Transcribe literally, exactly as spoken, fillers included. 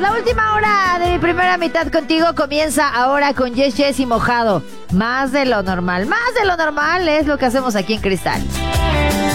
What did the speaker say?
La última hora de mi primera mitad contigo comienza ahora con Yes Yes y Mojado. Más de lo normal, más de lo normal es lo que hacemos aquí en Cristal.